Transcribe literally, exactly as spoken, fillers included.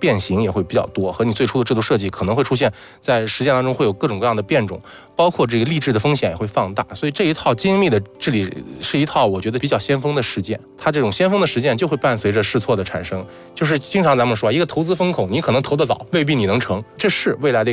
变形也会比较多，和你最初的制度设计可能会出现在实践当中会有各种各样的变种，包括这个励志的风险也会放大。所以这一套精密的治理是一套我觉得比较先锋的实践，它这种先锋的实践就会伴随着试错的产生。就是经常咱们说一个投资风口，你可能投得早，未必你能成，这是未来的